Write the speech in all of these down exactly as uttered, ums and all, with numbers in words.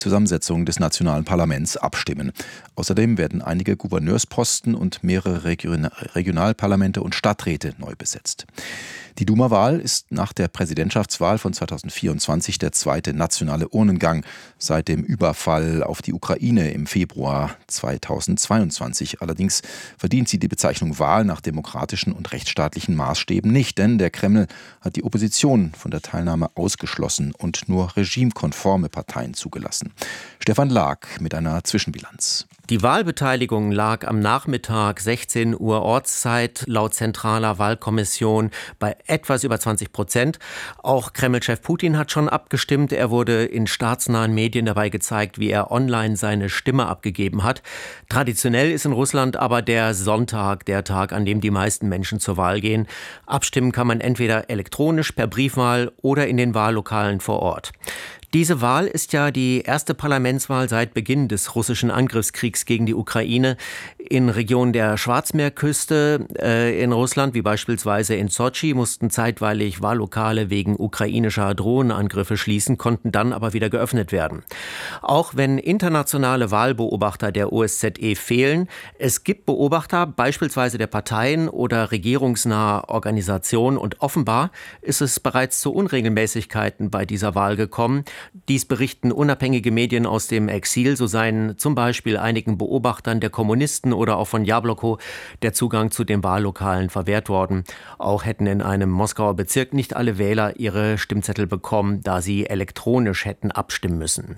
Zusammensetzung des nationalen Parlaments abstimmen. Außerdem werden einige Gouverneursposten und mehrere Regionalparlamente und Stadträte neu besetzt. Die Duma-Wahl ist nach der Präsidentschaftswahl von zweitausendvierundzwanzig der zweite nationale Urnengang seit dem Überfall auf die Ukraine im Februar zweitausendzweiundzwanzig. Allerdings verdient sie die Bezeichnung Wahl nach demokratischen und rechtsstaatlichen Maßstäben nicht, denn der Kreml hat die Opposition von der Teilnahme ausgeschlossen und nur regimekonforme Parteien zugelassen. Stefan Lag mit einer Zwischenbilanz. Die Wahlbeteiligung lag am Nachmittag sechzehn Uhr Ortszeit laut zentraler Wahlkommission bei etwas über zwanzig Prozent. Auch Kreml-Chef Putin hat schon abgestimmt. Er wurde in staatsnahen Medien dabei gezeigt, wie er online seine Stimme abgegeben hat. Traditionell ist in Russland aber der Sonntag der Tag, an dem die meisten Menschen zur Wahl gehen. Abstimmen kann man entweder elektronisch, per Briefwahl oder in den Wahllokalen vor Ort. Diese Wahl ist ja die erste Parlamentswahl seit Beginn des russischen Angriffskriegs gegen die Ukraine. In Regionen der Schwarzmeerküste äh, in Russland, wie beispielsweise in Sotschi, mussten zeitweilig Wahllokale wegen ukrainischer Drohnenangriffe schließen, konnten dann aber wieder geöffnet werden. Auch wenn internationale Wahlbeobachter der O S Z E fehlen, es gibt Beobachter beispielsweise der Parteien oder regierungsnaher Organisationen und offenbar ist es bereits zu Unregelmäßigkeiten bei dieser Wahl gekommen. Dies berichten unabhängige Medien aus dem Exil. So seien zum Beispiel einigen Beobachtern der Kommunisten oder auch von Jabloko der Zugang zu den Wahllokalen verwehrt worden. Auch hätten in einem Moskauer Bezirk nicht alle Wähler ihre Stimmzettel bekommen, da sie elektronisch hätten abstimmen müssen.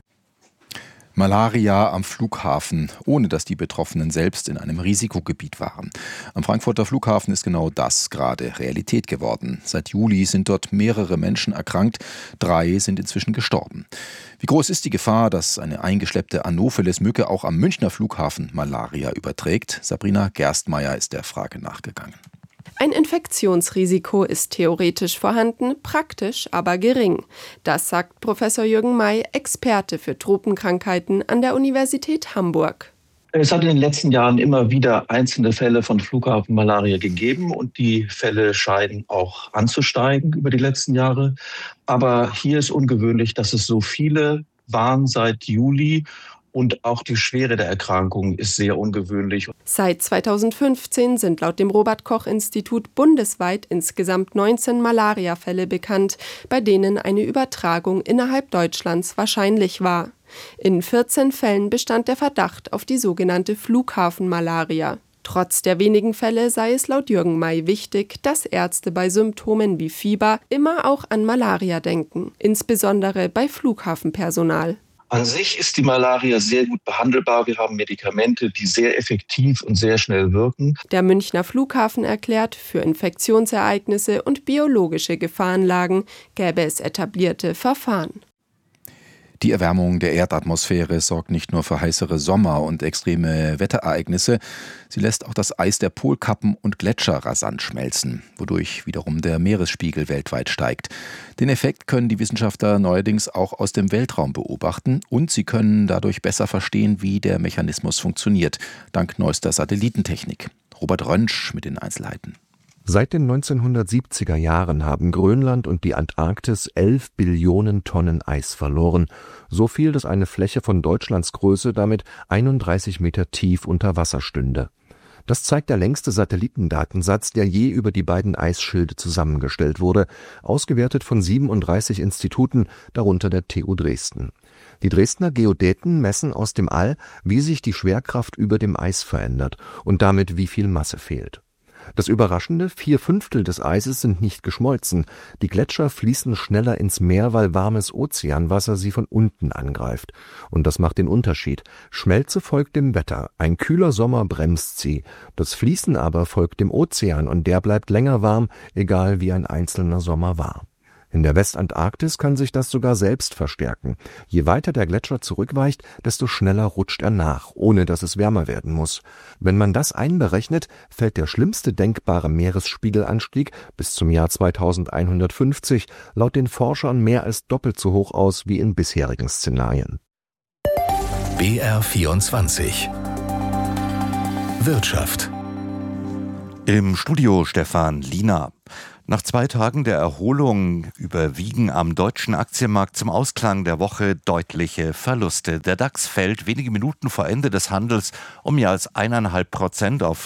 Malaria am Flughafen, ohne dass die Betroffenen selbst in einem Risikogebiet waren. Am Frankfurter Flughafen ist genau das gerade Realität geworden. Seit Juli sind dort mehrere Menschen erkrankt, drei sind inzwischen gestorben. Wie groß ist die Gefahr, dass eine eingeschleppte Anopheles-Mücke auch am Münchner Flughafen Malaria überträgt? Sabrina Gerstmeier ist der Frage nachgegangen. Ein Infektionsrisiko ist theoretisch vorhanden, praktisch aber gering. Das sagt Professor Jürgen May, Experte für Tropenkrankheiten an der Universität Hamburg. Es hat in den letzten Jahren immer wieder einzelne Fälle von Flughafenmalaria gegeben und die Fälle scheinen auch anzusteigen über die letzten Jahre. Aber hier ist ungewöhnlich, dass es so viele waren seit Juli. Und auch die Schwere der Erkrankung ist sehr ungewöhnlich. Seit zweitausendfünfzehn sind laut dem Robert-Koch-Institut bundesweit insgesamt neunzehn Malariafälle bekannt, bei denen eine Übertragung innerhalb Deutschlands wahrscheinlich war. In vierzehn Fällen bestand der Verdacht auf die sogenannte Flughafenmalaria. Trotz der wenigen Fälle sei es laut Jürgen May wichtig, dass Ärzte bei Symptomen wie Fieber immer auch an Malaria denken, insbesondere bei Flughafenpersonal. An sich ist die Malaria sehr gut behandelbar. Wir haben Medikamente, die sehr effektiv und sehr schnell wirken. Der Münchner Flughafen erklärt, für Infektionsereignisse und biologische Gefahrenlagen gäbe es etablierte Verfahren. Die Erwärmung der Erdatmosphäre sorgt nicht nur für heißere Sommer und extreme Wetterereignisse, sie lässt auch das Eis der Polkappen und Gletscher rasant schmelzen, wodurch wiederum der Meeresspiegel weltweit steigt. Den Effekt können die Wissenschaftler neuerdings auch aus dem Weltraum beobachten und sie können dadurch besser verstehen, wie der Mechanismus funktioniert, dank neuester Satellitentechnik. Robert Rönsch mit den Einzelheiten. Seit den neunzehnhundertsiebziger Jahren haben Grönland und die Antarktis elf Billionen Tonnen Eis verloren. So viel, dass eine Fläche von Deutschlands Größe damit einunddreißig Meter tief unter Wasser stünde. Das zeigt der längste Satellitendatensatz, der je über die beiden Eisschilde zusammengestellt wurde, ausgewertet von siebenunddreißig Instituten, darunter der T U Dresden. Die Dresdner Geodäten messen aus dem All, wie sich die Schwerkraft über dem Eis verändert und damit wie viel Masse fehlt. Das Überraschende, vier Fünftel des Eises sind nicht geschmolzen. Die Gletscher fließen schneller ins Meer, weil warmes Ozeanwasser sie von unten angreift. Und das macht den Unterschied. Schmelze folgt dem Wetter. Ein kühler Sommer bremst sie. Das Fließen aber folgt dem Ozean und der bleibt länger warm, egal wie ein einzelner Sommer war. In der Westantarktis kann sich das sogar selbst verstärken. Je weiter der Gletscher zurückweicht, desto schneller rutscht er nach, ohne dass es wärmer werden muss. Wenn man das einberechnet, fällt der schlimmste denkbare Meeresspiegelanstieg bis zum Jahr zweitausendeinhundertfünfzig laut den Forschern mehr als doppelt so hoch aus wie in bisherigen Szenarien. B R vierundzwanzig Wirtschaft. Im Studio Stefan Liener. Nach zwei Tagen der Erholung überwiegen am deutschen Aktienmarkt zum Ausklang der Woche deutliche Verluste. Der DAX fällt wenige Minuten vor Ende des Handels um mehr als eineinhalb Prozent auf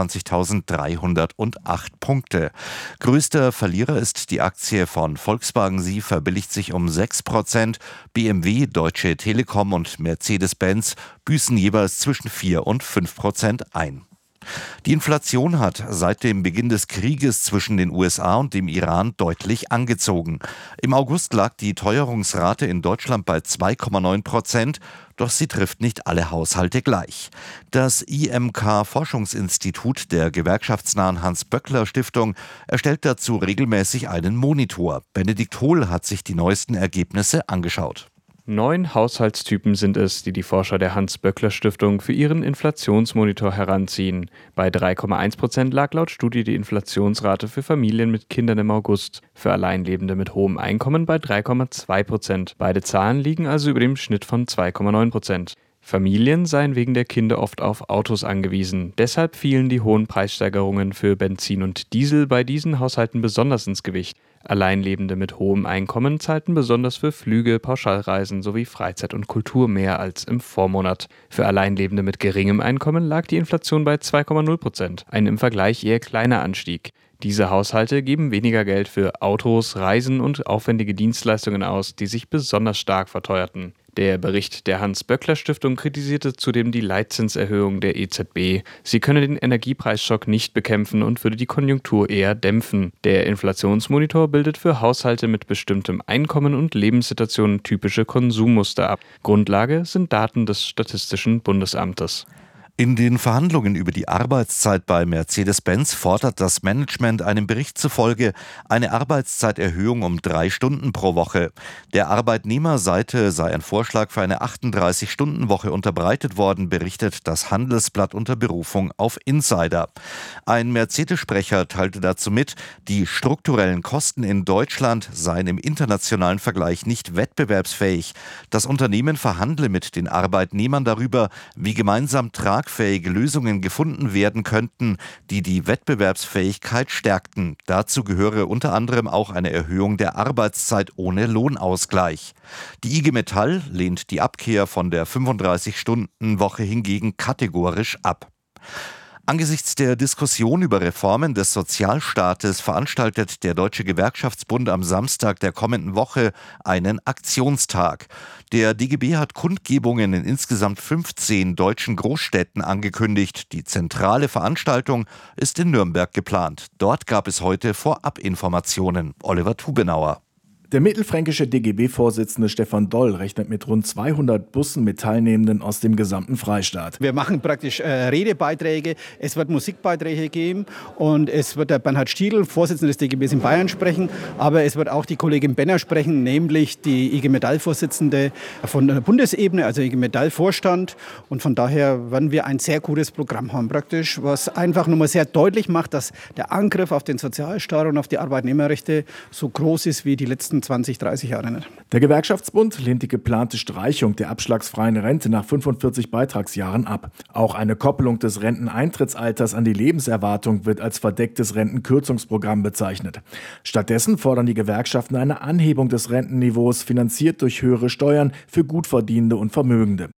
fünfundzwanzigtausenddreihundertacht Punkte. Größter Verlierer ist die Aktie von Volkswagen. Sie verbilligt sich um sechs Prozent. B M W, Deutsche Telekom und Mercedes-Benz büßen jeweils zwischen vier und fünf Prozent ein. Die Inflation hat seit dem Beginn des Krieges zwischen den U S A und dem Iran deutlich angezogen. Im August lag die Teuerungsrate in Deutschland bei zwei Komma neun Prozent, doch sie trifft nicht alle Haushalte gleich. Das I M K-Forschungsinstitut der gewerkschaftsnahen Hans-Böckler-Stiftung erstellt dazu regelmäßig einen Monitor. Benedikt Hohl hat sich die neuesten Ergebnisse angeschaut. Neun Haushaltstypen sind es, die die Forscher der Hans-Böckler-Stiftung für ihren Inflationsmonitor heranziehen. Bei drei Komma eins Prozent lag laut Studie die Inflationsrate für Familien mit Kindern im August, für Alleinlebende mit hohem Einkommen bei drei Komma zwei Prozent. Beide Zahlen liegen also über dem Schnitt von zwei Komma neun Prozent. Familien seien wegen der Kinder oft auf Autos angewiesen. Deshalb fielen die hohen Preissteigerungen für Benzin und Diesel bei diesen Haushalten besonders ins Gewicht. Alleinlebende mit hohem Einkommen zahlten besonders für Flüge, Pauschalreisen sowie Freizeit und Kultur mehr als im Vormonat. Für Alleinlebende mit geringem Einkommen lag die Inflation bei zwei Komma null Prozent, ein im Vergleich eher kleiner Anstieg. Diese Haushalte geben weniger Geld für Autos, Reisen und aufwendige Dienstleistungen aus, die sich besonders stark verteuerten. Der Bericht der Hans-Böckler-Stiftung kritisierte zudem die Leitzinserhöhung der E Z B. Sie könne den Energiepreisschock nicht bekämpfen und würde die Konjunktur eher dämpfen. Der Inflationsmonitor bildet für Haushalte mit bestimmtem Einkommen und Lebenssituationen typische Konsummuster ab. Grundlage sind Daten des Statistischen Bundesamtes. In den Verhandlungen über die Arbeitszeit bei Mercedes-Benz fordert das Management einem Bericht zufolge eine Arbeitszeiterhöhung um drei Stunden pro Woche. Der Arbeitnehmerseite sei ein Vorschlag für eine achtunddreißig-Stunden-Woche unterbreitet worden, berichtet das Handelsblatt unter Berufung auf Insider. Ein Mercedes-Sprecher teilte dazu mit, die strukturellen Kosten in Deutschland seien im internationalen Vergleich nicht wettbewerbsfähig. Das Unternehmen verhandle mit den Arbeitnehmern darüber, wie gemeinsam tragfähige Lösungen gefunden werden könnten, die die Wettbewerbsfähigkeit stärkten. Dazu gehöre unter anderem auch eine Erhöhung der Arbeitszeit ohne Lohnausgleich. Die I G Metall lehnt die Abkehr von der fünfunddreißig-Stunden-Woche hingegen kategorisch ab. Angesichts der Diskussion über Reformen des Sozialstaates veranstaltet der Deutsche Gewerkschaftsbund am Samstag der kommenden Woche einen Aktionstag. Der D G B hat Kundgebungen in insgesamt fünfzehn deutschen Großstädten angekündigt. Die zentrale Veranstaltung ist in Nürnberg geplant. Dort gab es heute Vorabinformationen. Oliver Tubenauer. Der mittelfränkische D G B-Vorsitzende Stefan Doll rechnet mit rund zweihundert Bussen mit Teilnehmenden aus dem gesamten Freistaat. Wir machen praktisch äh, Redebeiträge, es wird Musikbeiträge geben und es wird der Bernhard Stiedl, Vorsitzender des D G Bs in Bayern, sprechen, aber es wird auch die Kollegin Benner sprechen, nämlich die I G Metall-Vorsitzende von der Bundesebene, also I G Metall-Vorstand, und von daher werden wir ein sehr gutes Programm haben praktisch, was einfach nochmal sehr deutlich macht, dass der Angriff auf den Sozialstaat und auf die Arbeitnehmerrechte so groß ist wie die letzten zwanzig, dreißig Jahre nicht. Der Gewerkschaftsbund lehnt die geplante Streichung der abschlagsfreien Rente nach fünfundvierzig Beitragsjahren ab. Auch eine Koppelung des Renteneintrittsalters an die Lebenserwartung wird als verdecktes Rentenkürzungsprogramm bezeichnet. Stattdessen fordern die Gewerkschaften eine Anhebung des Rentenniveaus, finanziert durch höhere Steuern für Gutverdienende und Vermögende.